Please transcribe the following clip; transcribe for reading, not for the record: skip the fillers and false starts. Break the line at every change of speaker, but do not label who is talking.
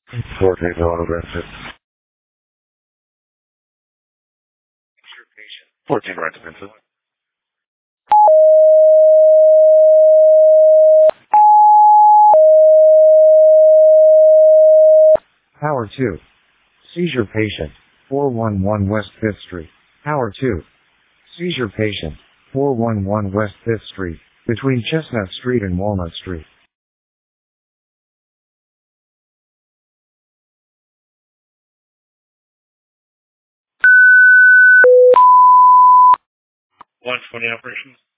Forte Autographic. 14 right defensive.
Power 2. Seizure patient, 411 West 5th Street. Power 2. Seizure patient, 411 West 5th Street, between Chestnut Street and Walnut Street.
One 20 operations.